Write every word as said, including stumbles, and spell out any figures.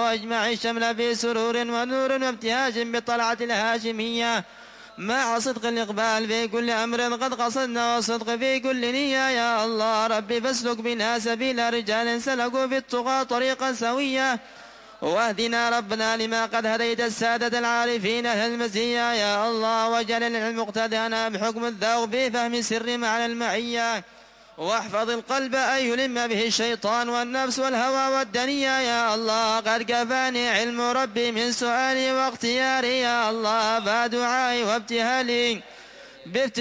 واجمع الشمل في سرور ونور وابتهاج بطلعة الهاشمية مع صدق الإقبال في كل أمر قد قصدنا والصدق في كل نية. يا الله ربي فاسلك بنا سبيل رجال سلكوا في التقى طريقا سويا واهدنا ربنا لما قد هديت السادة العارفين أهل المزية. يا الله واجعل العلم مقتدانا بحكم الذوق في فهم سر معنى المعية واحفظ القلب أن يلم به الشيطان والنفس والهوى والدنيا. يا الله قد كفاني علم ربي من سؤالي واختياري. يا الله فدعائي وابتهالي